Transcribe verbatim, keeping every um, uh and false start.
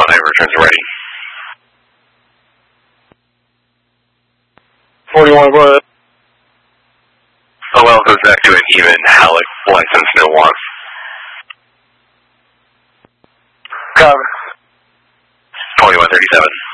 nine returns ready. forty-one, go ahead. O L goes back to an even Halleck license, no one. Copy. twenty-one thirty-seven.